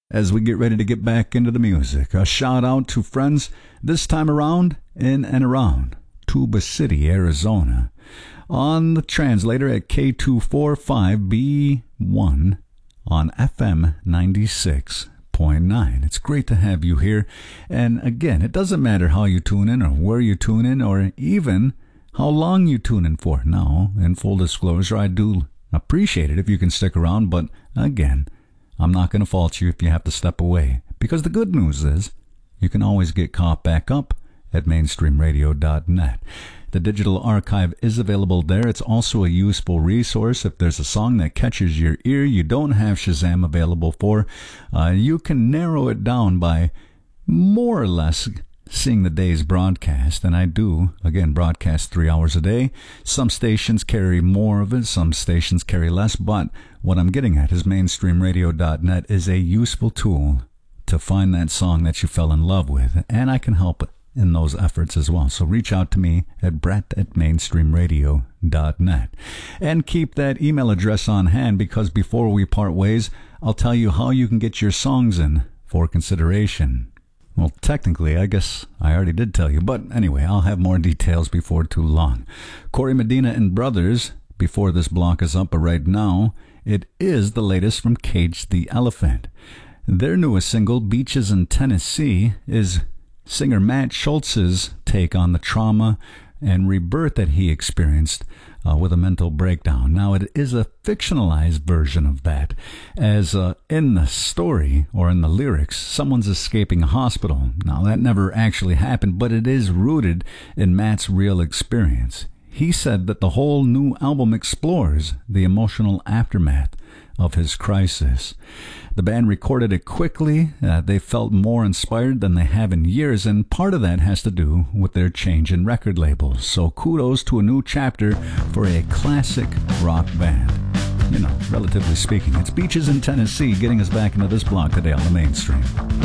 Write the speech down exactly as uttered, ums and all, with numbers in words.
as we get ready to get back into the music. A shout out to friends this time around in and around Tuba City, Arizona, on the translator at K two forty-five B one on F M ninety-six point nine. It's great to have you here. And again, it doesn't matter how you tune in or where you tune in or even how long you tune in for. Now, in full disclosure, I do appreciate it if you can stick around, but again, I'm not going to fault you if you have to step away, because the good news is you can always get caught back up at mainstream radio dot net. The digital archive is available there. It's also a useful resource. If there's a song that catches your ear you don't have Shazam available for, uh, you can narrow it down by more or less seeing the day's broadcast. And I do, again, broadcast three hours a day. Some stations carry more of it, some stations carry less, but what I'm getting at is mainstream radio dot net is a useful tool to find that song that you fell in love with, and I can help in those efforts as well. So reach out to me at brett at mainstream radio dot net. And keep that email address on hand, because before we part ways, I'll tell you how you can get your songs in for consideration. Well, technically, I guess I already did tell you, but anyway, I'll have more details before too long. Corey Medina and Brothers, before this block is up, but right now, it is the latest from Cage the Elephant. Their newest single, Beaches in Tennessee, is singer Matt Schultz's take on the trauma and rebirth that he experienced uh, with a mental breakdown. Now, it is a fictionalized version of that, as uh, in the story, or in the lyrics, someone's escaping a hospital. Now, that never actually happened, but it is rooted in Matt's real experience. He said that the whole new album explores the emotional aftermath of his crisis. The band recorded it quickly. Uh, they felt more inspired than they have in years, and part of that has to do with their change in record labels. So kudos to a new chapter for a classic rock band. You know, relatively speaking. It's Beaches in Tennessee getting us back into this block today on the Mainstream.